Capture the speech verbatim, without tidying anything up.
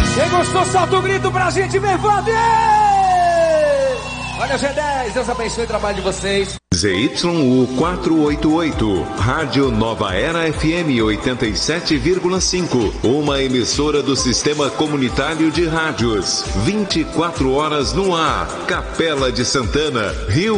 Quem gostou, solta o grito pra gente, bem forte! Olha, G dez, Deus abençoe o trabalho de vocês. Z Y U quatrocentos e oitenta e oito, Rádio Nova Era F M oitenta e sete vírgula cinco, uma emissora do Sistema Comunitário de Rádios, vinte e quatro horas no ar, Capela de Santana, Rio